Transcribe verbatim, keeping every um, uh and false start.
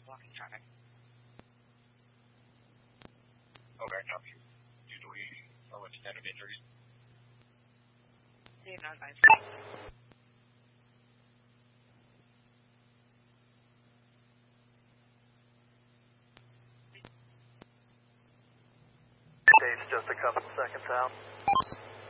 blocking traffic. Okay, copy. Do we know what extent of injuries? They have not advised. Dave's just a couple seconds out.